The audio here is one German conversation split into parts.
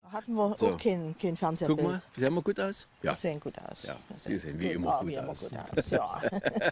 hatten wir So. auch kein Fernsehbild. Guck mal, sehen wir gut aus? Ja. Wir sehen gut aus. Ja, Wir die sehen wie immer gut wie aus. Gut aus. Ja.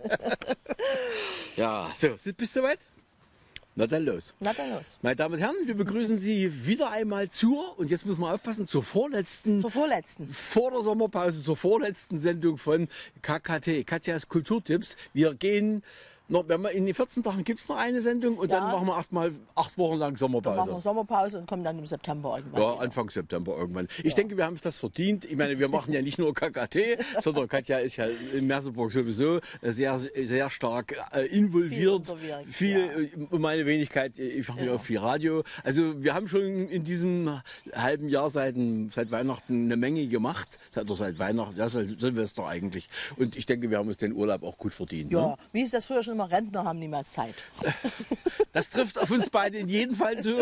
Ja, so, bist du soweit? Na dann los. Na dann los. Meine Damen und Herren, wir begrüßen Sie wieder einmal und jetzt müssen wir aufpassen, zur vorletzten, Zur vorletzten. vor der Sommerpause, zur vorletzten Sendung von KKT, Katjas Kulturtipps. Wir gehen noch, wenn wir in den 14 Tagen gibt es noch eine Sendung und Ja. dann machen wir erstmal 8 Wochen lang Dann machen wir Sommerpause. Sommerpause und kommen dann im September irgendwann. Ja, wieder. Anfang September irgendwann. Ich denke, wir haben es das verdient. Ich meine, wir machen ja nicht nur KKT, sondern Katja ist ja in Merseburg sowieso sehr, sehr stark involviert. Viel, Um meine Wenigkeit, ich mache ja auch viel Radio. Also wir haben schon in diesem halben Jahr seit Weihnachten eine Menge gemacht. Seit Weihnachten, ja, seit Silvester eigentlich. Und ich denke, wir haben uns den Urlaub auch gut verdient. Ja, Ne? wie ist das früher schon immer? Rentner haben niemals Zeit. Das trifft auf uns beide in jedem Fall zu.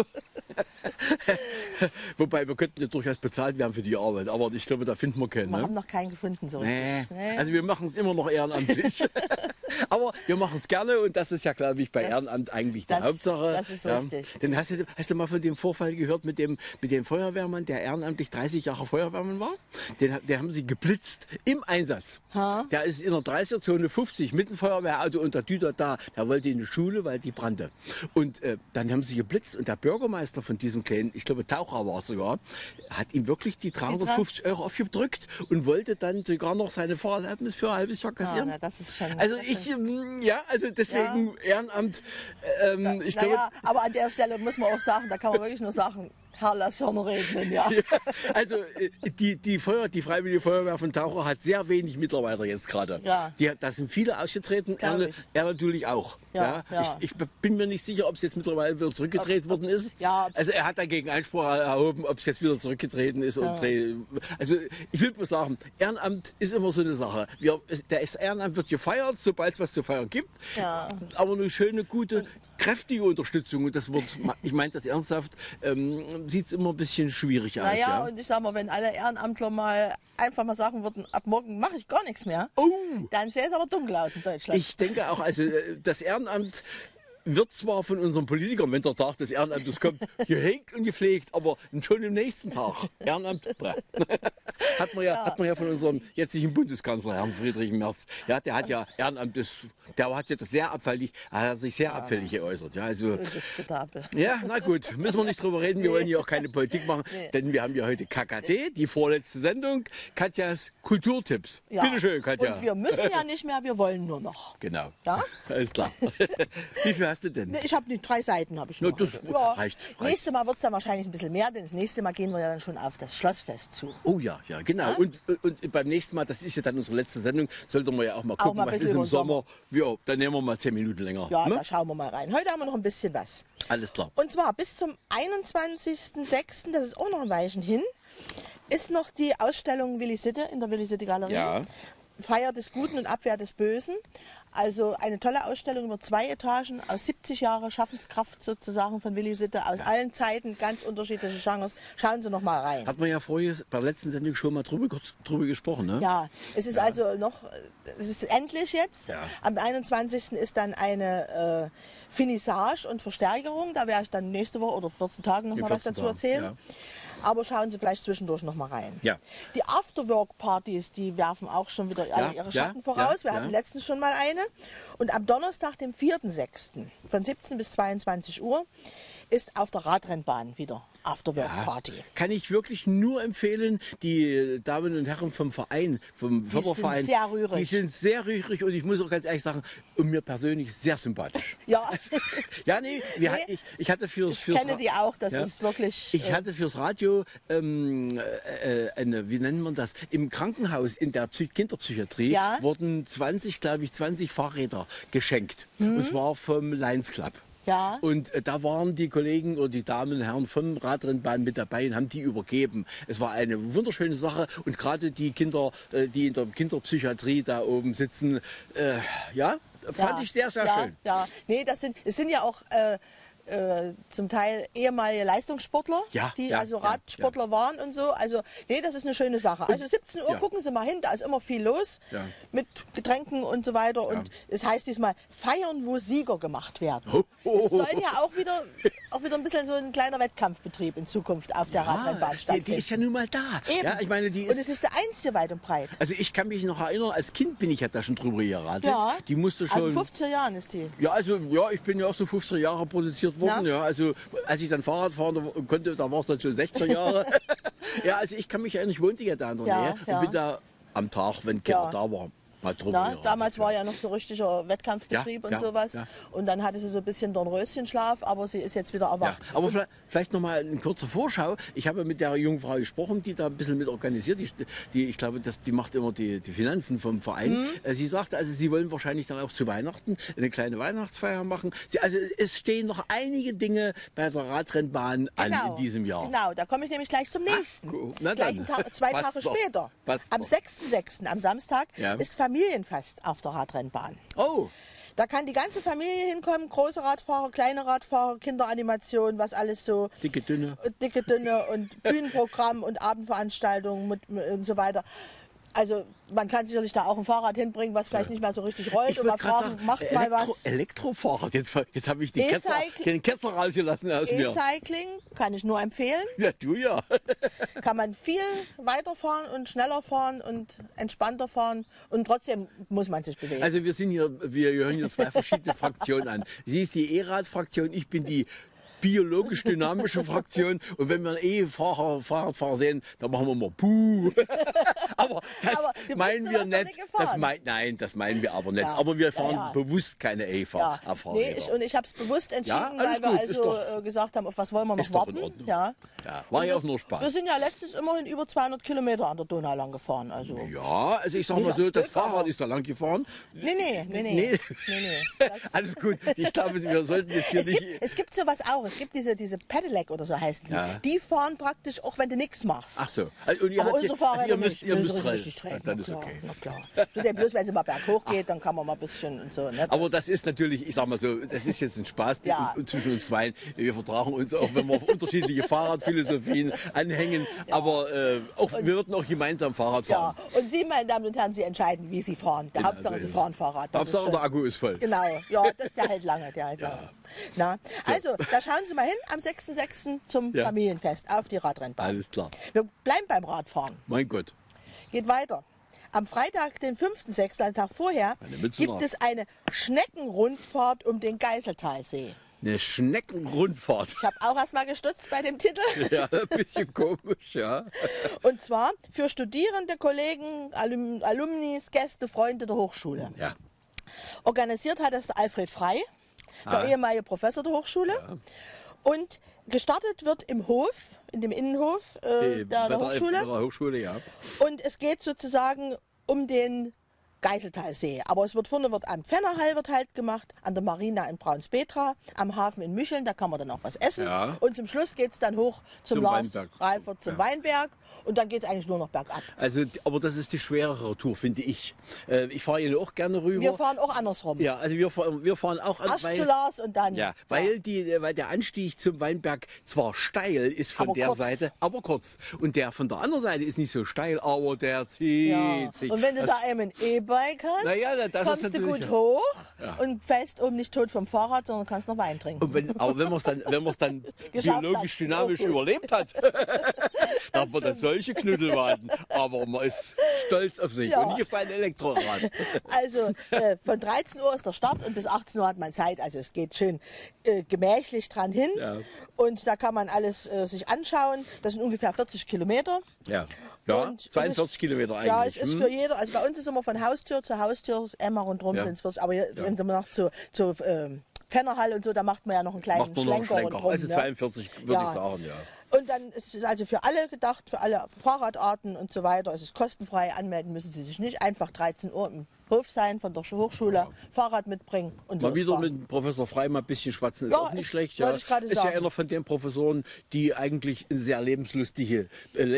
Wobei, wir könnten ja durchaus bezahlt werden für die Arbeit, aber ich glaube, da finden wir keinen. Wir Ne? haben noch keinen gefunden so richtig. Nee. Also wir machen es immer noch ehrenamtlich. Aber wir machen es gerne und das ist ja, glaube ich, bei Ehrenamt eigentlich die Hauptsache. Das ist richtig. Denn hast du mal von dem Vorfall gehört mit dem Feuerwehrmann, der ehrenamtlich 30 Jahre Feuerwehrmann war? Den haben sie geblitzt im Einsatz. Ha? Der ist in der 30er-Zone 50 mit dem Feuerwehrauto und der Düter da. Der wollte in die Schule, weil die brannte. Und dann haben sie geblitzt und der Bürgermeister von diesem kleinen, ich glaube Taucher war es sogar, hat ihm wirklich die 350 € aufgedrückt und wollte dann sogar noch seine Fahrerlaubnis für ein halbes Jahr kassieren. Na, das ist schon. Also also deswegen Ehrenamt, ich glaube... Naja, aber an der Stelle muss man auch sagen, da kann man wirklich nur sagen, Herr, lass ja noch regnen, ja. Ja, also die Freiwillige Feuerwehr von Taucher hat sehr wenig Mitarbeiter jetzt gerade. Ja. Da sind viele ausgetreten, Das glaub er natürlich auch. Ja, ja. Ich bin mir nicht sicher, ob es jetzt mittlerweile wieder zurückgedreht worden ist. Ja, Also er hat dagegen Einspruch erhoben, ob es jetzt wieder zurückgetreten ist. Also ich will bloß sagen, Ehrenamt ist immer so eine Sache. Das Ehrenamt wird gefeiert, sobald es was zu feiern gibt. Ja. Aber eine schöne, gute, kräftige Unterstützung. Und das wird, ich meine das ernsthaft, sieht es immer ein bisschen schwierig aus. Naja, Ja? und ich sag mal, wenn alle Ehrenamtler mal einfach mal sagen würden, ab morgen mache ich gar nichts mehr, dann sähe es aber dunkel aus in Deutschland. Ich denke auch, also das Ehrenamt wird zwar von unseren Politikern, wenn der Tag des Ehrenamtes kommt, gehegt und gepflegt, aber schon im nächsten Tag. Ehrenamt, hat man ja von unserem jetzigen Bundeskanzler, Herrn Friedrich Merz. Ja, der hat ja Ehrenamt, der hat ja das sehr abfällig, er hat sich sehr abfällig geäußert. Ja, also, Diskutabel. ja, na gut, müssen wir nicht drüber reden, wir wollen hier auch keine Politik machen, denn wir haben ja heute KKT, die vorletzte Sendung, Katjas Kulturtipps. Ja. Bitte schön, Katja. Und wir müssen ja nicht mehr, wir wollen nur noch. Genau. Ja? Alles klar. Wie viel hast du denn? Ne, ich habe die 3 Seiten habe ich Na, noch. das reicht. Nächstes Mal wird es dann wahrscheinlich ein bisschen mehr, denn das nächste Mal gehen wir ja dann schon auf das Schlossfest zu. Oh ja, genau. Ja? Und beim nächsten Mal, das ist ja dann unsere letzte Sendung, sollten wir ja auch mal gucken, mal ein was bisschen ist im über den Sommer. Ja, dann nehmen wir mal 10 Minuten länger. Ja, ne? da schauen wir mal rein. Heute haben wir noch ein bisschen was. Alles klar. Und zwar bis zum 21.06., das ist auch noch ein Weilchen hin, ist noch die Ausstellung Willi Sitte in der Willi Sitte Galerie. Ja. Feier des Guten und Abwehr des Bösen. Also eine tolle Ausstellung über 2 Etagen aus 70 Jahre Schaffenskraft sozusagen von Willi Sitte aus allen Zeiten, ganz unterschiedliche Genres. Schauen Sie noch mal rein. Hat man ja vorher bei der letzten Sendung schon mal drüber gesprochen, ne? Ja, es ist also noch, es ist endlich jetzt. Ja. Am 21. ist dann eine Finissage und Verstärkerung. Da werde ich dann nächste Woche oder 14 Tagen noch In mal was 14 dazu erzählen. Tagen, Aber schauen Sie vielleicht zwischendurch noch mal rein. Ja. Die Afterwork-Partys, die werfen auch schon wieder alle ihre Schatten voraus. Wir hatten letztens schon mal eine. Und am Donnerstag, dem 4.6. von 17 bis 22 Uhr ist auf der Radrennbahn wieder Afterwork-Party. Kann ich wirklich nur empfehlen, die Damen und Herren vom Verein, vom Förderverein. sind sehr rührig. Die sind sehr rührig und ich muss auch ganz ehrlich sagen, und mir persönlich sehr sympathisch. Ja, Ja, nee, ich hatte fürs ich kenne die auch. Das ja. ist wirklich... Ich hatte fürs Radio wie nennt man das? Im Krankenhaus in der Kinderpsychiatrie Ja. wurden 20 Fahrräder geschenkt. Und zwar vom Lions Club. Ja. Und da waren die Kollegen oder die Damen und Herren vom Radrennbahn mit dabei und haben die übergeben. Es war eine wunderschöne Sache und gerade die Kinder, die in der Kinderpsychiatrie da oben sitzen, fand ich sehr, sehr schön. Ja, nee, es sind ja auch zum Teil ehemalige Leistungssportler, Ja, die ja, also ja, Radsportler waren und so. Also nee, das ist eine schöne Sache. Also 17 Uhr gucken Sie mal hin, da ist immer viel los mit Getränken und so weiter. Und es heißt diesmal feiern, wo Sieger gemacht werden. Es soll ja auch wieder ein bisschen so ein kleiner Wettkampfbetrieb in Zukunft auf der Radrennbahn stattfinden. Die ist ja nun mal da. Eben. Ja, ich meine, die und es ist der einzige weit und breit. Also ich kann mich noch erinnern, als Kind bin ich ja da schon drüber geradelt. Ja, die musste schon. Also 15 Jahren ist die. Ja, also ja, ich bin ja auch so 15 Jahre produziert worden. Ja, also als ich dann Fahrrad fahren konnte, da war es dann schon 16 Jahre. Ja, also ich kann mich erinnern, ich wohnte ja da in der Nähe und bin da am Tag, wenn keiner da war, mal drüber. Damals war ja noch so richtiger Wettkampfbetrieb und sowas. Ja. Und dann hatte sie so ein bisschen Dornröschenschlaf, aber sie ist jetzt wieder erwacht. Ja, aber vielleicht noch mal eine kurze Vorschau. Ich habe mit der jungen Frau gesprochen, die da ein bisschen mit organisiert. Ich glaube, die macht immer die Finanzen vom Verein. Sie sagte, also sie wollen wahrscheinlich dann auch zu Weihnachten eine kleine Weihnachtsfeier machen. Also es stehen noch einige Dinge bei der Radrennbahn an in diesem Jahr. Genau, da komme ich nämlich gleich zum nächsten. Zwei Tage später. Am 6.6., am Samstag, ist Familienfest auf der Radrennbahn. Oh. Da kann die ganze Familie hinkommen, große Radfahrer, kleine Radfahrer, Kinderanimation, was alles so. Dicke, dünne und Bühnenprogramm und Abendveranstaltungen und so weiter. Also man kann sicherlich da auch ein Fahrrad hinbringen, was vielleicht nicht mal so richtig rollt und mal fragen, macht mal was. Elektrofahrrad, jetzt habe ich den Ketzer rausgelassen aus mir. E-Cycling kann ich nur empfehlen. Ja, du ja. Kann man viel weiterfahren und schneller fahren und entspannter fahren und trotzdem muss man sich bewegen. Also wir hören hier zwei verschiedene Fraktionen an. Sie ist die E-Rad-Fraktion, ich bin die biologisch-dynamische Fraktion. Und wenn wir einen Fahrradfahrer sehen, dann machen wir mal Puh. aber das meinen wir nicht. Das meinen wir aber nicht. Ja, aber wir fahren bewusst keine E-Fahrräder. Nee, ich habe es bewusst entschieden, weil wir also gesagt haben, auf was wollen wir noch warten. War ja auch nur Spaß. Wir sind ja letztens immerhin über 200 Kilometer an der Donau lang gefahren. Also. Ja, also ich sag mal so, das Fahrrad ist da lang gefahren. Nee. Alles gut. Ich glaube, wir sollten jetzt hier nicht... Es gibt sowas auch. Es gibt diese Pedelec oder so heißen die. Ja. Die fahren praktisch auch, wenn du nichts machst. Ach so. Also, aber unsere Fahrer ihr müsst richtig treten. Dann ist okay. Na klar. Bloß wenn es mal berghoch geht, dann kann man mal ein bisschen und so. Ne? Aber das ist natürlich, ich sag mal so, das ist jetzt ein Spaß zwischen uns zwei. Wir vertragen uns auch, wenn wir auf unterschiedliche Fahrradphilosophien anhängen. Aber wir würden auch gemeinsam Fahrrad fahren. Ja, und Sie, meine Damen und Herren, Sie entscheiden, wie Sie fahren. Der Hauptsache, Sie fahren Fahrrad. Hauptsache, der Akku ist voll. Genau, ja, der hält lange. Na, also, da schauen Sie mal hin am 6.6. zum Familienfest auf die Radrennbahn. Alles klar. Wir bleiben beim Radfahren. Mein Gott. Geht weiter. Am Freitag, den 5.6., einen Tag vorher, gibt es eine Schneckenrundfahrt um den Geiseltalsee. Eine Schneckenrundfahrt. Ich habe auch erst mal gestutzt bei dem Titel. Ja, ein bisschen komisch, ja. Und zwar für Studierende, Kollegen, Alumnis, Gäste, Freunde der Hochschule. Ja. Organisiert hat das der Alfred Frey, der ehemalige Professor der Hochschule. Ja. Und gestartet wird im Hof, in dem Innenhof der Hochschule. Ja. Und es geht sozusagen um den Geiseltalsee. Aber es wird am Pfennerhall wird halt gemacht, an der Marina in Braunspetra, am Hafen in Mücheln, da kann man dann auch was essen. Ja. Und zum Schluss geht es dann hoch zum Lars Reifert, zum Weinberg. Und dann geht es eigentlich nur noch bergab. Also, aber das ist die schwerere Tour, finde ich. Ich fahre hier auch gerne rüber. Wir fahren auch andersrum. Ja, also wir fahren auch an. Erst zu Lars und dann. Ja, weil der Anstieg zum Weinberg zwar steil ist von der Seite, aber kurz. Und der von der anderen Seite ist nicht so steil, aber der zieht sich. Und wenn du da eben ein E-Bike hast, kommst du gut hoch und fällst oben nicht tot vom Fahrrad, sondern kannst noch Wein trinken. Und aber wenn man es dann biologisch dynamisch überlebt hat, da hat man dann solche Knüttelwaden. Aber man ist stolz auf sich und nicht auf sein Elektrorad. Also von 13 Uhr ist der Start und bis 18 Uhr hat man Zeit. Also es geht schön gemächlich dran hin. Ja. Und da kann man alles sich anschauen. Das sind ungefähr 40 Kilometer. Ja. Ja, 42 Kilometer eigentlich. Ja, es ist für jeder, also bei uns ist immer von Haustür zu Haustür, Emma rundherum sind es 40, aber wenn man noch zu Pfennerhall und so, da macht man ja noch einen kleinen Schlenker rundherum. Also 42 würde ich sagen, ja. Und dann ist es also für alle gedacht, für alle Fahrradarten und so weiter. Es ist kostenfrei, anmelden müssen Sie sich nicht. Einfach 13 Uhr im Hof sein von der Hochschule, Fahrrad mitbringen und mal wieder losfahren. mit Professor Frey mal ein bisschen schwatzen, ist auch nicht schlecht. Wollte ich gerade ist ja sagen. einer von den Professoren, die eigentlich ein sehr lebenslustigere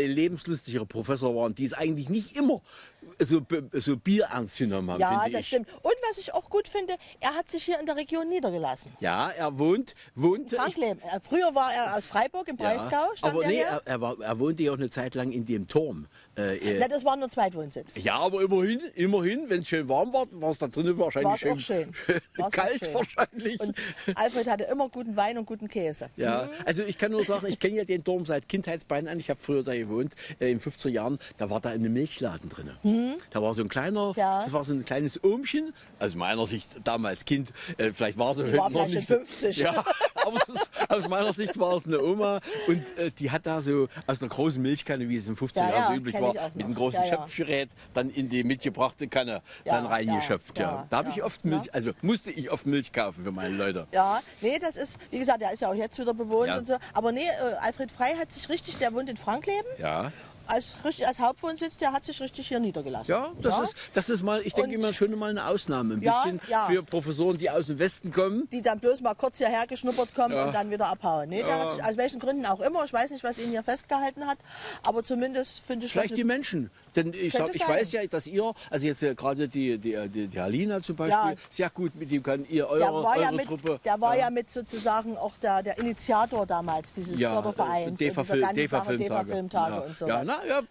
Professor waren, die es eigentlich nicht immer so bierernst genommen haben, Ja, finde das ich. stimmt. Und was ich auch gut finde, er hat sich hier in der Region niedergelassen. Ja, er wohnte. Frankleben. Früher war er aus Freiburg im Breisgau, stammt aber er nee, her. er wohnte ja auch eine Zeit lang in dem Turm. Na, das war nur Zweitwohnsitz. Ja, aber immerhin, wenn es schön warm war, war es da drinnen wahrscheinlich War's auch schön. War's kalt auch schön. wahrscheinlich. Und Alfred hatte immer guten Wein und guten Käse. Ja, also ich kann nur sagen, ich kenne ja den Turm seit Kindheitsbeinen an. Ich habe früher da gewohnt, in 50er Jahren. Da war da ein Milchladen drin. Da war so ein kleiner, das war so ein kleines Ohmchen. Also meiner Sicht damals Kind, vielleicht war sie War noch vielleicht nicht schon 50. Ja, aber aus meiner Sicht war es eine Oma und die hat da so aus einer großen Milchkanne, wie es in 50er Jahren so üblich kenn war, ich auch mit einem noch. großen Ja, ja. Schöpfgerät dann in die mitgebrachte Kanne dann reingeschöpft. Ja. Da habe ich oft Milch, also musste ich oft Milch kaufen für meine Leute. Ja, nee, das ist, wie gesagt, der ist ja auch jetzt wieder bewohnt Ja. und so. Aber nee, Alfred Frey hat sich richtig, der wohnt in Frankleben. Ja. Als Hauptwohnsitz, der hat sich richtig hier niedergelassen. Ja, das ist mal, ich denke Und- immer schon mal eine Ausnahme. Ein Ja, bisschen ja. für Professoren, die aus dem Westen kommen. Die dann bloß mal kurz hierher geschnuppert kommen Ja. und dann wieder abhauen. Nee, der hat sich, aus welchen Gründen auch immer, ich weiß nicht, was ihn hier festgehalten hat, aber zumindest finde ich Vielleicht das die Menschen. Denn ich Könnte sein. weiß ja, dass ihr, also jetzt gerade die Alina zum Beispiel, Ja. sehr gut mit ihm kann, ihr, der war, eure ja mit, Truppe. der war ja mit sozusagen auch der Initiator damals dieses Fördervereins und dieser ganzen Sache, DEFA-Filmtage und sowas.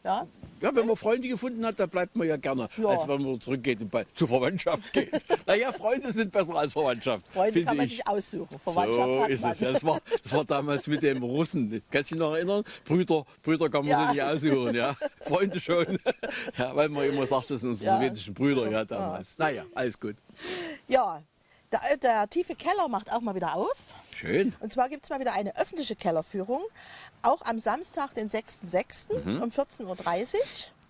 Ja, wenn man Freunde gefunden hat, da bleibt man ja gerne, Ja. als wenn man zurückgeht und zur Verwandtschaft geht. Naja, Freunde sind besser als Verwandtschaft. Freunde finde kann man ich. sich aussuchen, Verwandtschaft So hat ist man. es. Ja, das war damals mit dem Russen. Kannst du dich noch erinnern? Brüder kann man Ja. sich nicht aussuchen. Ja. Freunde schon. Ja, weil man immer sagt, das sind unsere sowjetischen Brüder ja, damals. Naja, alles gut. Ja, der tiefe Keller macht auch mal wieder auf. Schön. Und zwar gibt es mal wieder eine öffentliche Kellerführung, auch am Samstag, den 6.6. Um 14.30 Uhr.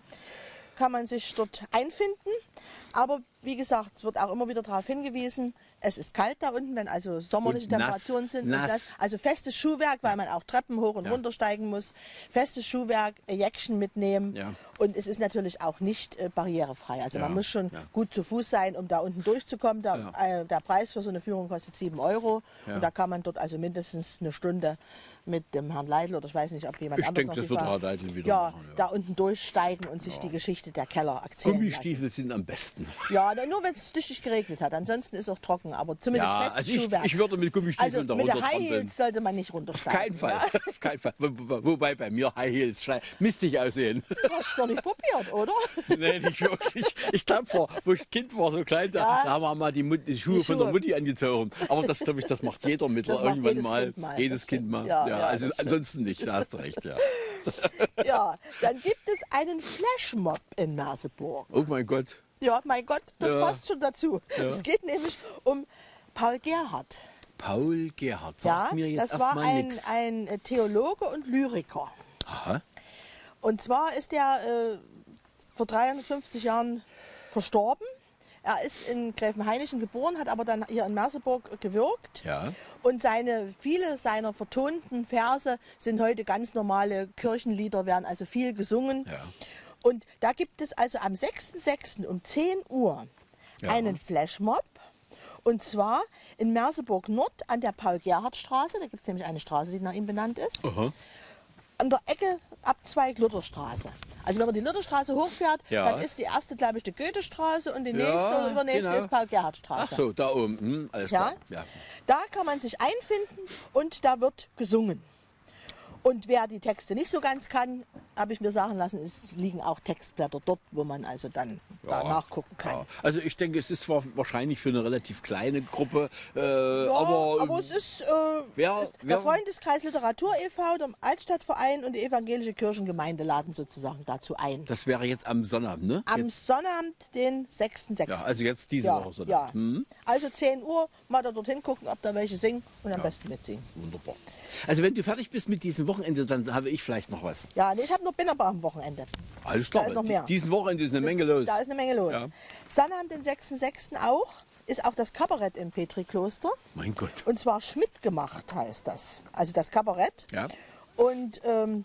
Kann man sich dort einfinden. Aber wie gesagt, es wird auch immer wieder darauf hingewiesen, es ist kalt da unten, wenn also sommerliche Und nass, Temperaturen sind. nass. Und das, also festes Schuhwerk, weil man auch Treppen hoch und runter steigen muss. Festes Schuhwerk, Jäckchen mitnehmen. Ja. Und es ist natürlich auch nicht barrierefrei. Also man muss schon gut zu Fuß sein, um da unten durchzukommen. Der Preis für so eine Führung kostet 7 Euro. Ja. Und da kann man dort also mindestens eine Stunde mit dem Herrn Leitl oder ich weiß nicht, ob jemand anderes noch das die wird Fahrt- Herr Leitl wieder ja, machen, ja. da unten durchsteigen und sich die Geschichte der Keller erzählen Gummistiefel sind am besten. lassen. Ja, nur wenn es tüchtig geregnet hat. Ansonsten ist auch trocken, aber zumindest Ja, festes also Schuhwerk. ich würde mit Gummistiefeln also mit da der High runtertrampeln. Heels sollte man nicht Auf runtersteigen. keinen Fall. Ja? Auf keinen Fall. Wobei bei mir High Heels mistig aussehen. Hast du doch nicht probiert, oder? Nee, nicht wirklich. Ich glaube, wo ich Kind war, so klein, da haben wir mal die Schuhe von der Mutti angezogen. Aber das, glaube ich, das macht jeder mittlerweile Das macht irgendwann jedes Kind mal. Jedes Das Kind stimmt. mal. Ja, Ja, ja, also das stimmt. ansonsten nicht, da hast du recht. Ja. Ja, dann gibt es einen Flashmob in Merseburg. Oh mein Gott. Ja, mein Gott, das Ja. passt schon dazu. Es geht nämlich um Paul Gerhardt. Paul Gerhardt, Ja, sagt mir jetzt das war erstmal nichts. ein Theologe und Lyriker. Aha. Und zwar ist er vor 350 Jahren verstorben. Er ist in Gräfenhainichen geboren, hat aber dann hier in Merseburg gewirkt. Ja. Und viele seiner vertonten Verse sind heute ganz normale Kirchenlieder, werden also viel gesungen. Ja. Und da gibt es also am 6.6. um 10 Uhr Ja. einen Flashmob. Und zwar in Merseburg Nord an der Paul-Gerhardt-Straße. Da gibt es nämlich eine Straße, die nach ihm benannt ist. Aha. An der Ecke Abzweig Lutherstraße. Also wenn man die Lutherstraße hochfährt, Ja. dann ist die erste, glaube ich, die Goethestraße und die nächste Ja, oder übernächste genau. ist Paul-Gerhardt-Straße. Ach so, da oben. Alles Ja? klar. Ja. Da kann man sich einfinden und da wird gesungen. Und wer die Texte nicht so ganz kann, habe ich mir sagen lassen, es liegen auch Textblätter dort, wo man also dann da nachgucken kann. Ja. Also ich denke, es ist zwar wahrscheinlich für eine relativ kleine Gruppe, Ja, aber es ist wer- der Freundeskreis Literatur e.V., der Altstadtverein und die evangelische Kirchengemeinde laden sozusagen dazu ein. das wäre jetzt am Sonnabend, ne? Am Sonnabend, den 6.6. Ja, also jetzt diese Ja, Woche so. ja. Also 10 Uhr mal da dorthin gucken, ob da welche singen und am besten mitsingen. Wunderbar. Also wenn du fertig bist mit diesem Wochenende, dann habe ich vielleicht noch was. Ja, nee, bin aber am Wochenende. Alles klar. Da ist noch mehr. Diesen Wochenende ist eine Menge los. Da ist eine Menge los. Ja. Sonnabend, den 6.6. auch, ist auch das Kabarett im Petri-Kloster. Mein Gott. Und zwar Schmidt gemacht heißt das. Also das Kabarett. Ja. Und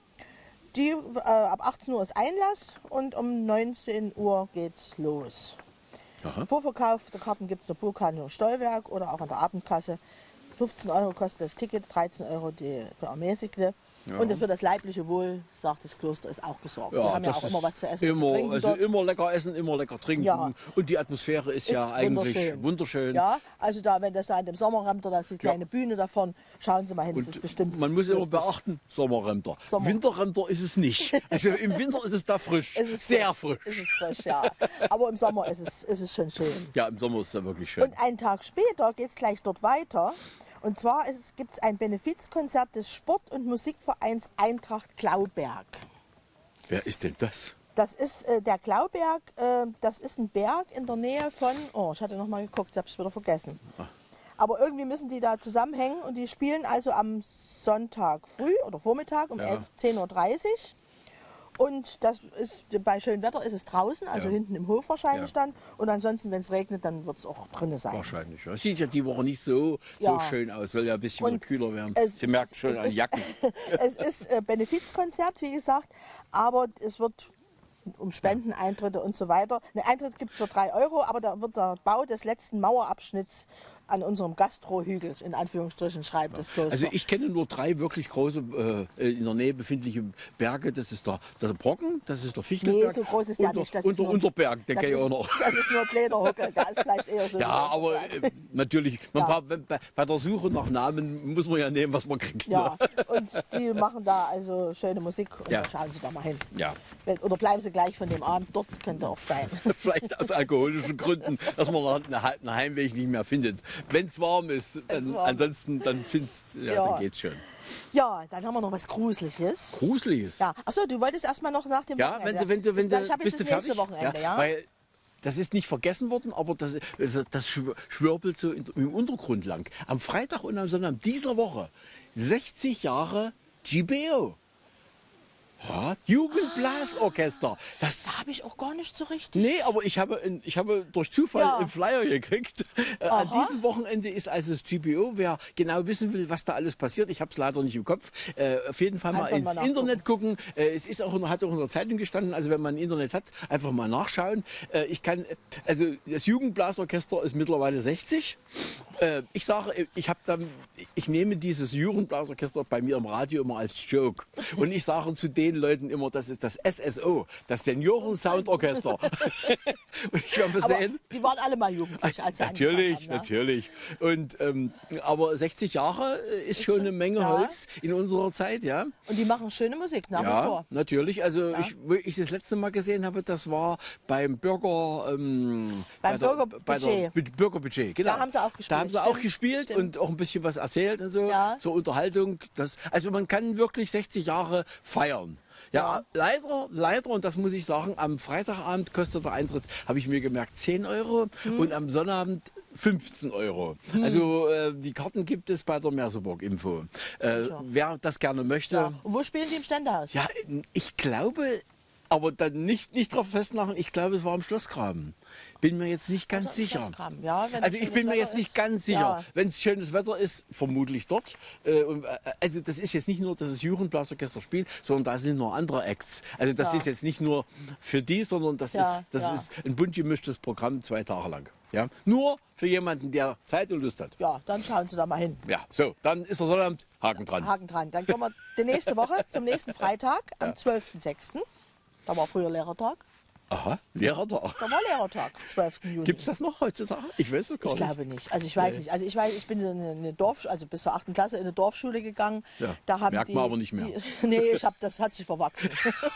ab 18 Uhr ist Einlass und um 19 Uhr geht's los. Aha. Vorverkauf der Karten gibt es in der Burghandlung Stollwerk oder auch an der Abendkasse. 15 € kostet das Ticket, 13 € für Ermäßigte. Ja. Und für das leibliche Wohl, sagt das Kloster, ist auch gesorgt. Ja, wir haben ja auch immer was zu essen und zu trinken also dort. immer lecker essen, immer lecker trinken. Ja. Und die Atmosphäre ist ja eigentlich wunderschön. Ja, also wenn das da in dem Sommerrempter, da ist die kleine Bühne davon, schauen Sie mal hin, das ist bestimmt man muss immer beachten, Sommerrempter. Winterrempter ist es nicht. Also im Winter ist es da frisch, sehr frisch. Ist es frisch, ja. Aber im Sommer ist es schon schön. Ja, im Sommer ist es ja wirklich schön. Und einen Tag später geht es gleich dort weiter. Und zwar gibt es ein Benefizkonzert des Sport- und Musikvereins Eintracht Glauberg. Wer ist denn das? Das ist der Glauberg, das ist ein Berg in der Nähe von, ich hatte noch mal geguckt, ich habe es wieder vergessen. Ach. Aber irgendwie müssen die da zusammenhängen und die spielen also am Sonntag früh oder Vormittag um 10:30 Uhr. Und das ist, bei schönem Wetter ist es draußen, also hinten im Hof wahrscheinlich dann. Und ansonsten, wenn es regnet, dann wird es auch drinnen sein. Wahrscheinlich. Das sieht ja die Woche nicht so schön aus. Soll ja ein bisschen wieder kühler werden. Sie merkt schon an Jacken. Es ist Benefizkonzert, wie gesagt, aber es wird um Spendeneintritte und so weiter. Ein Eintritt gibt es für 3 €, aber da wird der Bau des letzten Mauerabschnitts an unserem Gastrohügel, in Anführungsstrichen, schreibt das Kloster. Also ich kenne nur 3 wirklich große, in der Nähe befindliche Berge. Das ist der Brocken, das ist der Fichtelberg. Nee, so groß ist der nicht. Und der Unterberg, den kenne ich auch noch. Das ist nur ein kleiner Huckel, der ist vielleicht eher so. Ja, aber natürlich, bei der Suche nach Namen muss man ja nehmen, was man kriegt. Ja, ne? Und die machen da also schöne Musik und da schauen Sie da mal hin. Ja. Oder bleiben Sie gleich von dem Abend dort, könnte auch sein. Vielleicht aus alkoholischen Gründen, dass man einen Heimweg nicht mehr findet. Wenn es warm ist, ansonsten dann dann geht's schon. Ja, dann haben wir noch was Gruseliges. Gruseliges? Ja. Achso, du wolltest erstmal noch nach dem Wochenende. Ja, wenn du bist du nächste Wochenende, ja? Weil das ist nicht vergessen worden, aber das schwirbelt so im Untergrund lang. Am Freitag und am Sonntag dieser Woche 60 Jahre GBO. Ja, Jugendblasorchester. Da habe ich auch gar nicht so richtig. Nee, aber ich habe durch Zufall einen Flyer gekriegt. An diesem Wochenende ist also das GBO. Wer genau wissen will, was da alles passiert, ich habe es leider nicht im Kopf. Auf jeden Fall mal ins Internet gucken. Es ist hat auch in der Zeitung gestanden, also wenn man Internet hat, einfach mal nachschauen. Also das Jugendblasorchester ist mittlerweile 60. Ich sage, ich nehme dieses Jugendblasorchester bei mir im Radio immer als Joke. Und ich sage zu den Leuten immer, das ist das SSO, das Senioren-Soundorchester. Und ich werde sehen. Die waren alle mal jugendlich, als sie Natürlich, haben, natürlich. Und, aber 60 Jahre ist schon eine Menge Holz in unserer Zeit, ja. Und die machen schöne Musik nach wie vor. Natürlich. Also wo ich das letzte Mal gesehen habe, das war beim Bürgerbudget, genau. Da haben sie auch gespielt. Da haben sie auch gespielt und auch ein bisschen was erzählt und so zur Unterhaltung. Also man kann wirklich 60 Jahre feiern. Ja, leider, und das muss ich sagen, am Freitagabend kostet der Eintritt, habe ich mir gemerkt, 10 € und am Sonnabend 15 €. Also die Karten gibt es bei der Merseburg-Info. Wer das gerne möchte. Ja. Und wo spielen die im Ständehaus? Ja, ich glaube, aber dann nicht drauf festmachen, ich glaube, es war im Schlossgraben. Bin mir jetzt nicht ganz sicher. Ja, also ich bin mir jetzt nicht ganz sicher. Ja. Wenn es schönes Wetter ist, vermutlich dort. Also das ist jetzt nicht nur, dass das Jugendblasorchester spielt, sondern da sind noch andere Acts. Also das ist jetzt nicht nur für die, sondern das ist ein bunt gemischtes Programm 2 Tage lang. Ja? Nur für jemanden, der Zeit und Lust hat. Ja, dann schauen Sie da mal hin. Ja, so, dann ist der Sonnabend, Haken dran. Haken dran. Dann kommen wir die nächste Woche zum nächsten Freitag, am 12.06. Da war früher Lehrertag. Aha, Lehrertag. Da war Lehrertag, 12. Juni. Gibt es das noch heutzutage? Ich weiß es gar nicht. Ich glaube nicht. Also ich weiß nicht. Also ich bin in eine also bis zur 8. Klasse in eine Dorfschule gegangen. Ja, da haben merkt man aber nicht mehr. Nee, das hat sich verwachsen.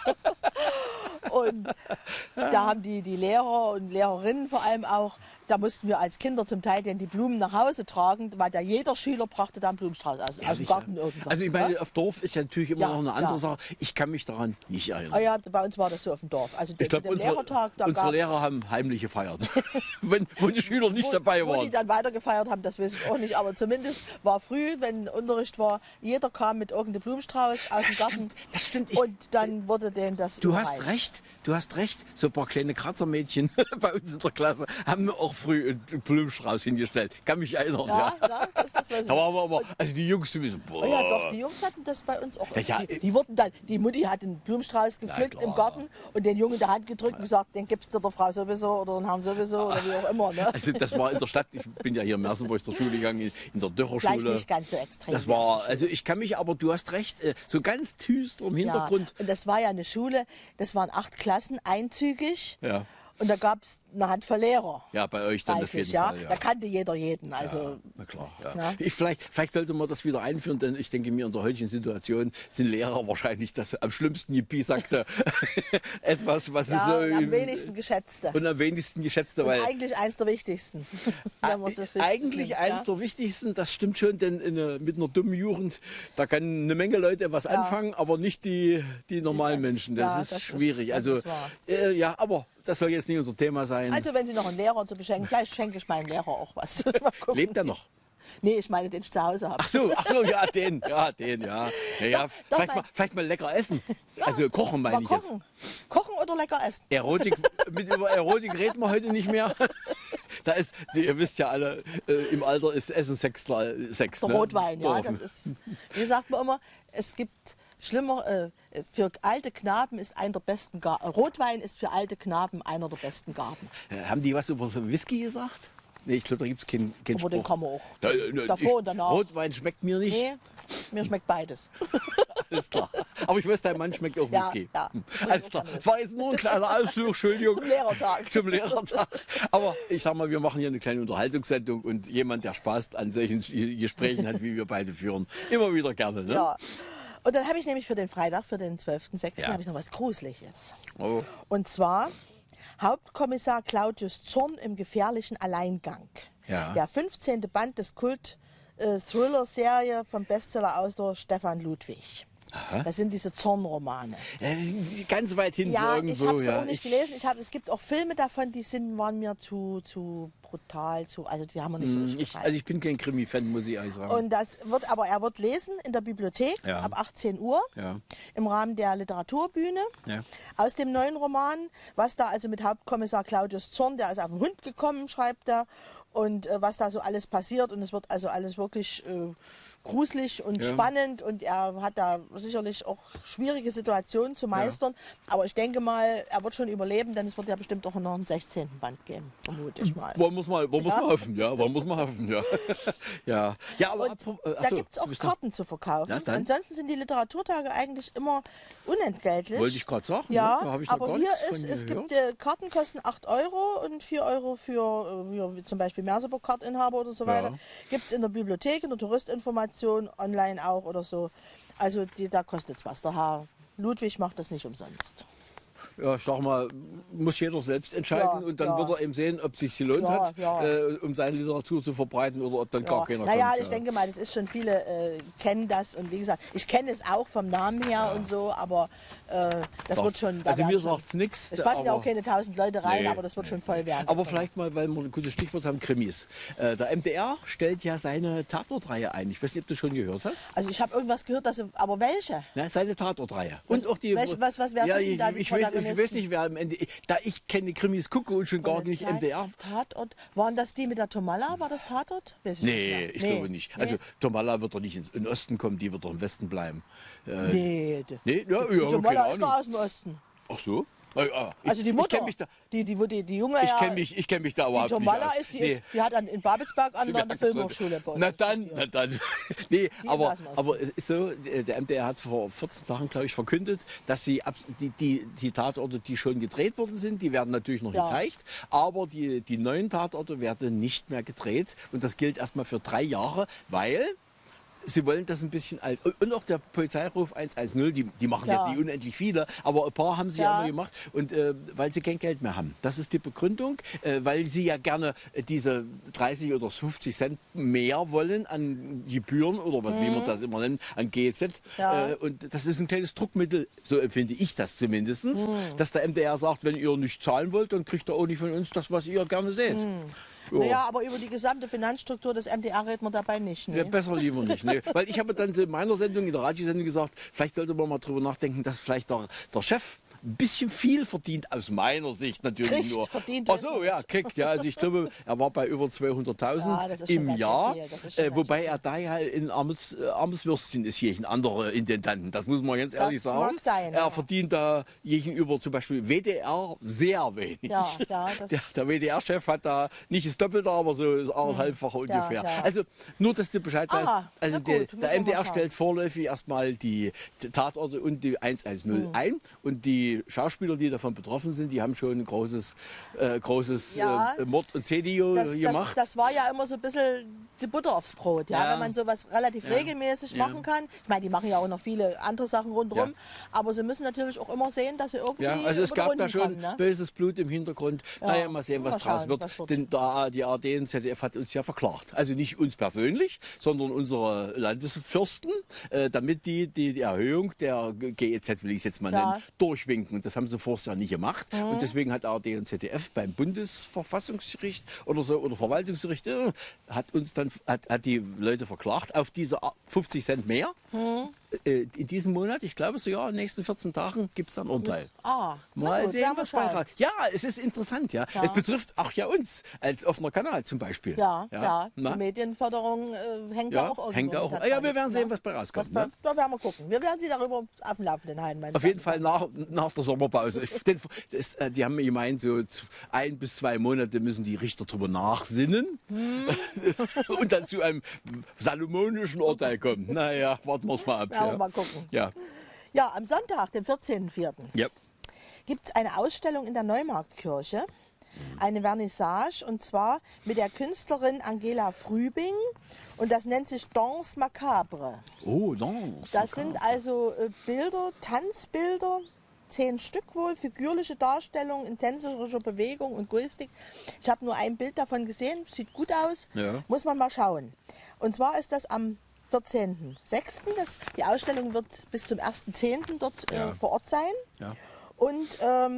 Und da haben die Lehrer und Lehrerinnen vor allem auch, da mussten wir als Kinder zum Teil denn die Blumen nach Hause tragen, weil da jeder Schüler brachte da einen Blumenstrauß aus dem Garten irgendwas. Also ich meine, auf Dorf ist ja natürlich immer noch eine andere Sache. Ich kann mich daran nicht erinnern. Ah ja, bei uns war das so auf dem Dorf. Also ich glaube, unsere Lehrer haben heimlich gefeiert, wo die Schüler nicht dabei waren. Wo die dann weiter gefeiert haben, das weiß ich auch nicht. Aber zumindest war früh, wenn Unterricht war, jeder kam mit irgendeinem Blumenstrauß aus dem Garten. Das stimmt. Und dann wurde denen das Du hast recht. So ein paar kleine Kratzermädchen bei uns in der Klasse haben mir auch früh einen Blumenstrauß hingestellt. Kann mich erinnern. Ja, das ist was. Da waren wir aber, also die Jungs, die müssen, boah. Ja, doch, die Jungs hatten das bei uns auch. Ja, die wurden dann, die Mutti hat einen Blumenstrauß gepflückt im Garten und den Jungen in der Hand gedrückt und gesagt, den gibst du der Frau sowieso oder den Herrn sowieso oder wie auch immer. Ne? Also das war in der Stadt, ich bin ja hier in Mersenburg zur Schule gegangen, in der Dörrerschule. Vielleicht nicht ganz so extrem. Das war, also ich kann mich, aber du hast recht, so ganz düster im Hintergrund. Ja, und das war ja eine Schule, das waren 8 Klassen, einzügig. Ja. Und da gab es eine Handvoll Lehrer. Ja, bei euch dann auf jeden Fall. Ja. Da kannte jeder jeden. Also, ja, na klar. Ja. Vielleicht sollte man das wieder einführen, denn ich denke mir, in der heutigen Situation sind Lehrer wahrscheinlich das am schlimmsten gepiesacte etwas, was ja, es so. Am wenigsten geschätzte. Und am wenigsten geschätzte. Und weil eigentlich eins der wichtigsten. Eigentlich eins der wichtigsten, das stimmt schon, denn mit einer dummen Jugend, da kann eine Menge Leute was anfangen, aber nicht die normalen Menschen. Das ist schwierig. Ja, aber das soll jetzt nicht unser Thema sein. Also wenn Sie noch einen Lehrer zu beschenken, vielleicht schenke ich meinem Lehrer auch was. Lebt er noch? Nee, ich meine, den ich zu Hause habe. Ach so, ja, den. Ja, vielleicht mal lecker essen. Ja, also kochen meine ich jetzt. Kochen oder lecker essen. Über Erotik reden wir heute nicht mehr. Da ist, ihr wisst ja alle, im Alter ist Essen Sex. Der Rotwein, ja, das ist, wie sagt man immer, es gibt schlimmer, für alte Knaben ist einer der besten Gaben. Rotwein ist für alte Knaben einer der besten Gaben. Haben die was über so Whisky gesagt? Nee, ich glaube, da gibt es keinen Spruch. Aber den kann man auch. Davor und danach. Rotwein schmeckt mir nicht. Nee, mir schmeckt beides. Alles klar. Aber ich weiß, dein Mann schmeckt auch Whisky. Ja. Alles klar. Das war jetzt nur ein kleiner Ausflug, Entschuldigung. Zum Lehrertag. Aber ich sag mal, wir machen hier eine kleine Unterhaltungssendung und jemand, der Spaß an solchen Gesprächen hat, wie wir beide führen, immer wieder gerne. Ne? Ja. Und dann habe ich nämlich für den Freitag, für den 12.06. habe ich noch was Gruseliges. Oh. Und zwar Hauptkommissar Claudius Zorn im gefährlichen Alleingang. Ja. Der 15. Band des Kult-Thriller-Serie vom Bestsellerautor Stefan Ludwig. Aha. Das sind diese Zorn-Romane. Ganz weit hinten irgendwo. Ich habe es auch nicht gelesen. Es gibt auch Filme davon, die waren mir zu brutal, also die haben mir nicht so gefallen. Also ich bin kein Krimi-Fan, muss ich ehrlich sagen. Und er wird lesen in der Bibliothek ab 18 Uhr im Rahmen der Literaturbühne aus dem neuen Roman, was da also mit Hauptkommissar Claudius Zorn, der ist auf den Hund gekommen, schreibt er, und was da so alles passiert, und es wird also alles wirklich gruselig und spannend, und er hat da sicherlich auch schwierige Situationen zu meistern, aber ich denke mal, er wird schon überleben, denn es wird ja bestimmt auch noch einen 16. Band geben, vermute ich mal. Wollen wir hoffen, ja. Ja, aber da gibt es auch Karten zu verkaufen. Ja, ansonsten sind die Literaturtage eigentlich immer unentgeltlich. Wollte ich gerade sagen. Ja, da ich aber hier es gibt Karten kosten 8 Euro und 4 Euro für zum Beispiel Merseburg-Kartinhaber oder so weiter. Gibt es in der Bibliothek, in der Touristinformation, online auch oder so. Also da kostet es was. Der Herr Ludwig macht das nicht umsonst. Ja, ich sag mal, muss jeder selbst entscheiden, und dann wird er eben sehen, ob es sich gelohnt hat, um seine Literatur zu verbreiten, oder ob dann gar keiner kommt. Naja, ich denke mal, das ist schon, viele kennen das, und wie gesagt, ich kenne es auch vom Namen her und so, aber das wird schon... Also mir sagt es nichts. Es passen ja auch keine 1000 Leute rein, aber das wird schon voll werden. Aber vielleicht mal, weil wir ein gutes Stichwort haben, Krimis. Der MDR stellt ja seine Tatortreihe ein. Ich weiß nicht, ob du schon gehört hast. Also ich habe irgendwas gehört, aber welche? Ja, seine Tatortreihe. Und auch die... Was wäre denn da die Ich weiß nicht, wer am Ende... Da ich keine Krimis gucke und schon gar nicht MDR... Tatort. Waren das die mit der Tomalla? War das Tatort? Nee, ich glaube nicht. Also Tomalla wird doch nicht in den Osten kommen, die wird doch im Westen bleiben. Nee. Tomalla ist doch aus dem Osten. Ach so? Also die Mutter, die Junge, ich kenn mich da überhaupt nicht Tomalla aus. Die hat in Babelsberg an der Filmhochschule. Na dann. Nee, aber es ist so, der MDR hat vor 14 Tagen, glaube ich, verkündet, dass sie die Tatorte, die schon gedreht worden sind, die werden natürlich noch gezeigt, aber die neuen Tatorte werden nicht mehr gedreht, und das gilt erstmal für 3 Jahre, weil... Sie wollen das ein bisschen alt. Und auch der Polizeiruf 110, die machen jetzt nicht unendlich viele, aber ein paar haben sie ja immer gemacht. Und weil sie kein Geld mehr haben. Das ist die Begründung, weil sie ja gerne diese 30 oder 50 Cent mehr wollen an Gebühren oder was wie man das immer nennt, an GEZ. Und das ist ein kleines Druckmittel, so empfinde ich das zumindest, dass der MDR sagt, wenn ihr nicht zahlen wollt, dann kriegt ihr auch nicht von uns das, was ihr gerne seht. Naja, aber über die gesamte Finanzstruktur des MDR redet man dabei nicht. Ne? Ja, besser lieber nicht. Ne? Weil ich habe dann in meiner Sendung, in der Radiosendung gesagt, vielleicht sollte man mal drüber nachdenken, dass vielleicht der Chef ein bisschen viel verdient, aus meiner Sicht natürlich Kriegt, nur. verdient Ach so, ja, kriegt, ja. Also ich glaube, er war bei über 200.000 im Jahr, wobei er da ja ein armes Würstchen ist, jeden andere Intendanten. Das muss man ganz ehrlich sagen. Mag sein, er verdient da gegenüber zum Beispiel WDR sehr wenig. Ja, der WDR-Chef hat da nicht das Doppelte, aber so das anderthalbfache ungefähr. Ja. Also nur, dass du Bescheid weißt. Also gut, der MDR stellt vorläufig erstmal die Tatorte und die 110 ein. Und die Schauspieler, die davon betroffen sind, die haben schon ein großes Mord- und Video gemacht. Das war ja immer so ein bisschen die Butter aufs Brot, ja? Wenn man sowas relativ regelmäßig machen kann. Ich meine, die machen ja auch noch viele andere Sachen rundherum, aber sie müssen natürlich auch immer sehen, dass sie irgendwie also es gab da schon kommen, ne? böses Blut im Hintergrund. Naja, mal sehen, was draus wird. Denn die ARD und ZDF hat uns ja verklagt. Also nicht uns persönlich, sondern unsere Landesfürsten, damit die Erhöhung der GEZ, will ich es jetzt mal nennen, durchwinken. Und das haben sie vorher ja nicht gemacht. Und deswegen hat ARD und ZDF beim Bundesverfassungsgericht oder Verwaltungsgericht hat die Leute verklagt auf diese 50 Cent mehr. In diesem Monat, ich glaube sogar in den nächsten 14 Tagen, gibt es dann ein Urteil. Mal sehen, was bei raus. Ja, es ist interessant, ja. Es betrifft auch ja uns als offener Kanal zum Beispiel. Die Medienförderung hängt da auch irgendwo. Ja, wir werden sehen, was bei rauskommt. Da werden wir gucken. Wir werden Sie darüber auf dem Laufenden halten. Auf jeden Fall nach der Sommerpause. Die haben gemeint, so 1 bis 2 Monate müssen die Richter drüber nachsinnen und dann zu einem salomonischen Urteil kommen. Naja, warten wir es mal ab. Mal gucken. Ja, am Sonntag, dem 14.04. Gibt es eine Ausstellung in der Neumarktkirche, eine Vernissage, und zwar mit der Künstlerin Angela Frübing, und das nennt sich Danse Macabre. Oh, Danse. Das sind also Bilder, Tanzbilder, 10 Stück wohl, figürliche Darstellungen in tänzerischer Bewegung und Gestik. Ich habe nur ein Bild davon gesehen, sieht gut aus, muss man mal schauen. Und zwar ist das am 14.06. Die Ausstellung wird bis zum 1.10. dort vor Ort sein. Und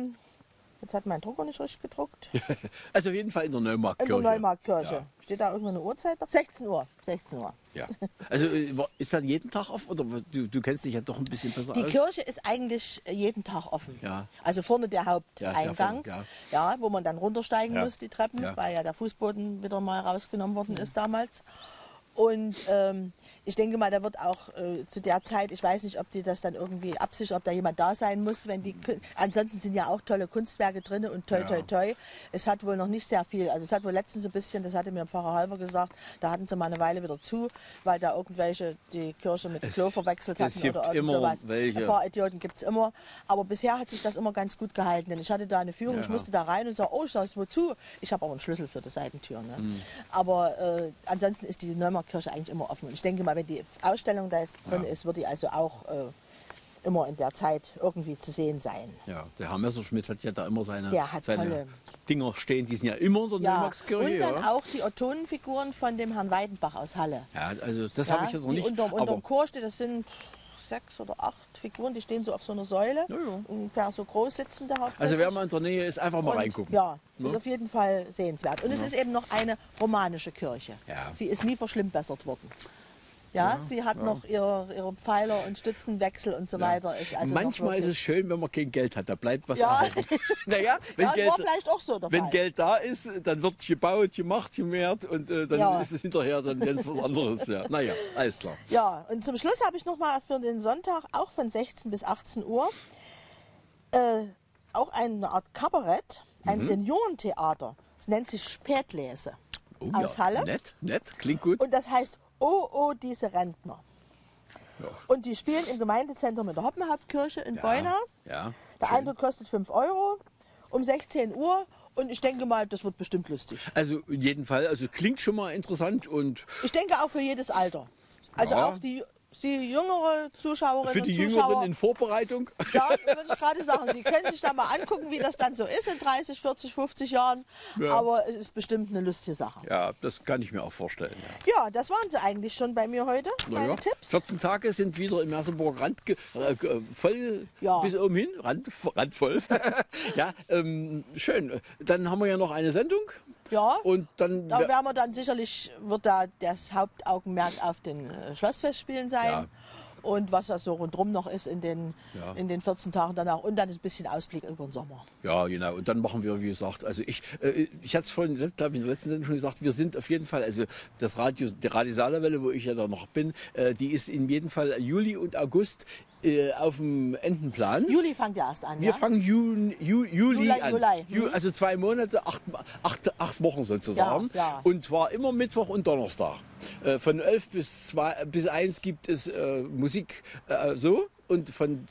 jetzt hat mein Drucker nicht richtig gedruckt. Also auf jeden Fall in der Neumarktkirche. In der Neumarktkirche. Steht da irgendwo eine Uhrzeit? 16 Uhr. 16 Uhr. Ja. Also ist dann jeden Tag offen? Oder du kennst dich ja doch ein bisschen besser aus. Die Kirche ist eigentlich jeden Tag offen. Also vorne der Haupteingang, wo man dann runtersteigen muss, die Treppen, weil ja der Fußboden wieder mal rausgenommen worden ist damals. Und ich denke mal, da wird auch zu der Zeit, ich weiß nicht, ob die das dann irgendwie absichern, ob da jemand da sein muss, ansonsten sind ja auch tolle Kunstwerke drin und toi. Es hat wohl noch nicht sehr viel, also es hat wohl letztens ein bisschen, das hatte mir Pfarrer Halver gesagt, da hatten sie mal eine Weile wieder zu, weil da irgendwelche die Kirche mit dem Klo verwechselt hatten oder irgend sowas. Ein paar Idioten gibt es immer, aber bisher hat sich das immer ganz gut gehalten, denn ich hatte da eine Führung, ich musste da rein und sage, ich sage, wozu? Ich habe aber einen Schlüssel für die Seitentür. Ne? Aber ansonsten ist die Neumarktkirche eigentlich immer offen. Und ich denke mal, wenn die Ausstellung da jetzt drin ist, wird die also auch immer in der Zeit irgendwie zu sehen sein. Ja, der Herr Messerschmidt hat ja da immer seine Dinger stehen, die sind ja immer in der Neumarktskirche. Und dann auch die Ottonenfiguren von dem Herrn Weidenbach aus Halle. Ja, also das habe ich jetzt noch nicht. Unter dem Chor steht, das sind 6 oder 8 Figuren, die stehen so auf so einer Säule, ungefähr so groß sitzende hauptsächlich. Also wer mal in der Nähe ist, einfach mal reingucken. Ja, ist auf jeden Fall sehenswert. Und es ist eben noch eine romanische Kirche. Sie ist nie verschlimmbessert worden. Sie hat noch ihre Pfeiler und Stützenwechsel und so weiter. Ist also manchmal ist es schön, wenn man kein Geld hat, da bleibt was erhalten. Naja, war vielleicht auch so der wenn Fall. Geld da ist, dann wird gebaut, gemacht, gemehrt und dann ist es hinterher dann ganz was anderes. Naja, alles klar. Ja, und zum Schluss habe ich noch mal für den Sonntag, auch von 16 bis 18 Uhr, auch eine Art Kabarett, ein Seniorentheater. Das nennt sich Spätlese aus Halle. Nett, klingt gut. Und das heißt Oh, diese Rentner. Und die spielen im Gemeindezentrum in der Hoppenhauptkirche in Beuna. Der Eintritt kostet 5 € um 16 Uhr. Und ich denke mal, das wird bestimmt lustig. Also in jedem Fall, also klingt schon mal interessant. Und ich denke auch für jedes Alter. Also auch die jüngere Zuschauerinnen und Zuschauer. Für die Jüngeren in Vorbereitung? Ja, würde ich gerade sagen. Sie können sich da mal angucken, wie das dann so ist in 30, 40, 50 Jahren. Aber es ist bestimmt eine lustige Sache. Ja, das kann ich mir auch vorstellen. Ja, das waren sie eigentlich schon bei mir heute, meine Tipps. 14 Tage sind wieder im Merseburg voll bis oben hin, randvoll. Ja, schön. Dann haben wir ja noch eine Sendung. Ja, und dann da wird da das Hauptaugenmerk auf den Schlossfestspielen sein. und was da so rundherum noch ist in den 14 Tagen danach. Und dann ist ein bisschen Ausblick über den Sommer. Ja, genau. Und dann machen wir, wie gesagt, also ich hatte es vorhin, glaube ich, in der letzten Sendung schon gesagt, wir sind auf jeden Fall, also das Radio, die Radio Saarlandwelle, wo ich ja da noch bin, die ist in jedem Fall Juli und August auf dem Entenplan. Juli fängt ja erst an, Wir fangen Juli an. Juli. Also 2 Monate, 8 Wochen sozusagen. Ja. Und zwar immer Mittwoch und Donnerstag. Von 11 bis 1 gibt es Musik so. Und von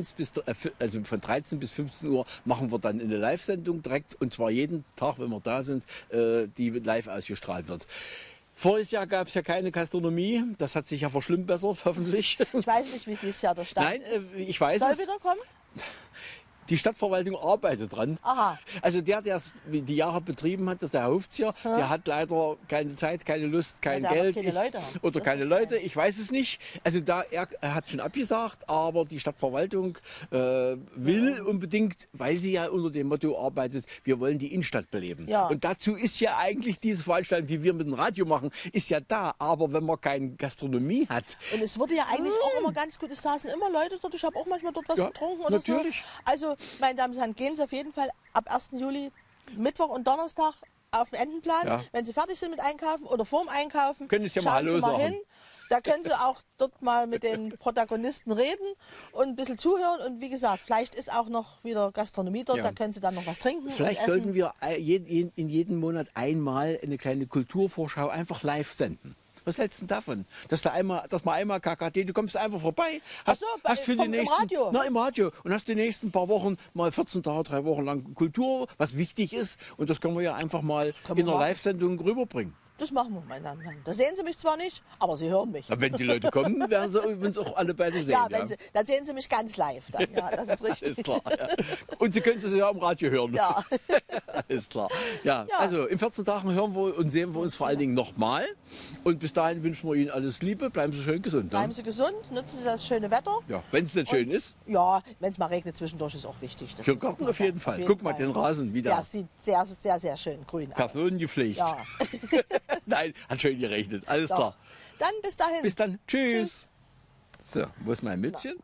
13 bis 15 Uhr machen wir dann eine Live-Sendung direkt. Und zwar jeden Tag, wenn wir da sind, die live ausgestrahlt wird. Voriges Jahr gab es ja keine Gastronomie. Das hat sich ja verschlimmbessert, hoffentlich. Ich weiß nicht, wie dieses Jahr der Stand ist. Nein, ich weiß Soll es. wieder kommen? Die Stadtverwaltung arbeitet dran. Aha. Also der es die Jahre betrieben hat, das ist der Hofzieher, der hat leider keine Zeit, keine Lust, kein Geld. Keine Leute haben. Oder Das keine wird Leute, sein. ich weiß es nicht. Also er hat schon abgesagt, aber die Stadtverwaltung will unbedingt, weil sie ja unter dem Motto arbeitet, wir wollen die Innenstadt beleben. Ja. Und dazu ist ja eigentlich diese Veranstaltung, die wir mit dem Radio machen, ist ja da. Aber wenn man keine Gastronomie hat, Und es wurde ja eigentlich auch immer ganz gut, es saßen immer Leute dort, ich habe auch manchmal dort was Ja, getrunken oder natürlich. so. Also, meine Damen und Herren, gehen Sie auf jeden Fall ab 1. Juli, Mittwoch und Donnerstag auf den Entenplan. Ja. Wenn Sie fertig sind mit Einkaufen oder vorm Einkaufen, Können Sie ja mal schauen Hallo Sie mal sagen. hin. Da können Sie auch dort mal mit den Protagonisten reden und ein bisschen zuhören. Und wie gesagt, vielleicht ist auch noch wieder Gastronomie dort, Ja. da können Sie dann noch was trinken. vielleicht und essen. sollten wir in jedem Monat einmal eine kleine Kulturvorschau einfach live senden. Was hältst du denn davon? Dass man einmal KKD, du kommst einfach vorbei. Ach so, im Radio? Na, im Radio. Und hast die nächsten paar Wochen mal 14 Tage, 3 Wochen lang Kultur, was wichtig ist. Und das können wir ja einfach mal können wir in einer machen. Live-Sendung rüberbringen. Das machen wir, meine Damen und Herren. Da sehen Sie mich zwar nicht, aber Sie hören mich. Aber wenn die Leute kommen, werden sie uns auch alle beide sehen. Ja, dann sehen Sie mich ganz live. Dann. Ja, das ist richtig. Ist klar. Ja. Und Sie können es ja im Radio hören. Ja. Ist klar. Ja, Ja. also in 14 Tagen hören wir und sehen wir uns vor allen Dingen nochmal. Und bis dahin wünschen wir Ihnen alles Liebe. Bleiben Sie schön gesund. Bleiben Ne? Sie gesund, nutzen Sie das schöne Wetter. Ja, wenn es denn schön ist. Ja, wenn es mal regnet zwischendurch, ist auch wichtig. Das Für den muss auch Garten mal auf jeden sein. Fall. Guck mal den Rasen wieder. Ja, sieht sehr, sehr, sehr schön grün aus. Personen gepflegt. Ja. Nein, hat schön gerechnet. Alles So. klar. Dann bis dahin. Bis dann. Tschüss. So, wo ist mein Mützchen?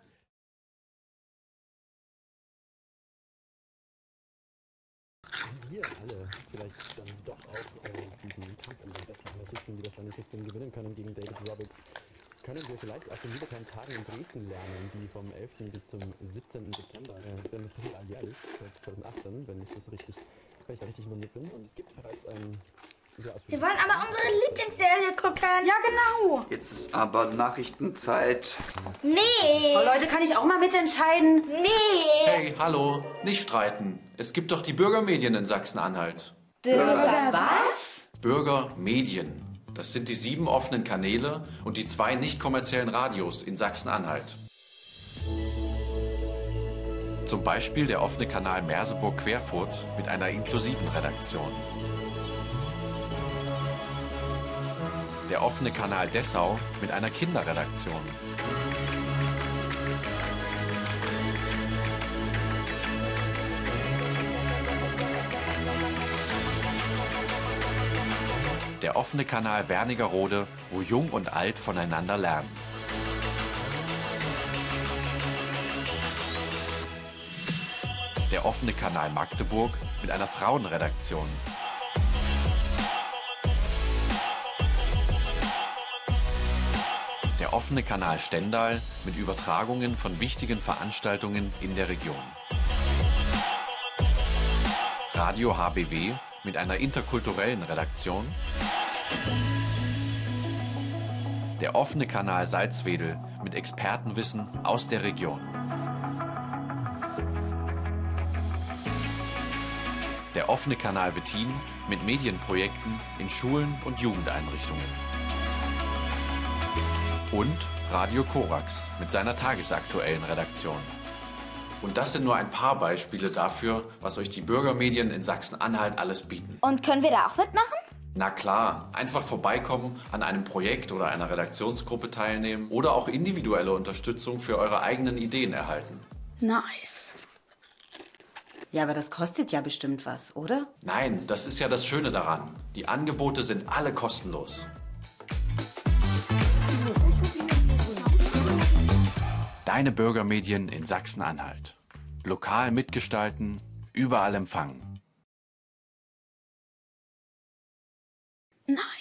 Wir alle vielleicht dann doch auch diesen Kampf um den besten Analysten, wie das Analysten gewinnen können gegen David Roberts, können wir vielleicht aus den wiederkehrenden Tagen in Dresden lernen, die vom 11. bis zum 17. September, wenn das Festival alljährlich, seit 2018, wenn ich da richtig informiert bin. Und es gibt bereits ein Wir wollen aber unsere Lieblingsserie gucken. Ja, genau. Jetzt ist aber Nachrichtenzeit. Nee. Oh, Leute, kann ich auch mal mitentscheiden? Nee. Hey, hallo, nicht streiten. Es gibt doch die Bürgermedien in Sachsen-Anhalt. Bürger was? Bürgermedien. Das sind die 7 offenen Kanäle und die 2 nicht kommerziellen Radios in Sachsen-Anhalt. Zum Beispiel der offene Kanal Merseburg-Querfurt mit einer inklusiven Redaktion. Der offene Kanal Dessau mit einer Kinderredaktion. Der offene Kanal Wernigerode, wo Jung und Alt voneinander lernen. Der offene Kanal Magdeburg mit einer Frauenredaktion. Der offene Kanal Stendal mit Übertragungen von wichtigen Veranstaltungen in der Region. Radio HBW mit einer interkulturellen Redaktion. Der offene Kanal Salzwedel mit Expertenwissen aus der Region. Der offene Kanal Wettin mit Medienprojekten in Schulen und Jugendeinrichtungen. Und Radio Korax mit seiner tagesaktuellen Redaktion. Und das sind nur ein paar Beispiele dafür, was euch die Bürgermedien in Sachsen-Anhalt alles bieten. Und können wir da auch mitmachen? Na klar, einfach vorbeikommen, an einem Projekt oder einer Redaktionsgruppe teilnehmen oder auch individuelle Unterstützung für eure eigenen Ideen erhalten. Nice. Ja, aber das kostet ja bestimmt was, oder? Nein, das ist ja das Schöne daran. Die Angebote sind alle kostenlos. Deine Bürgermedien in Sachsen-Anhalt. Lokal mitgestalten, überall empfangen. Nein.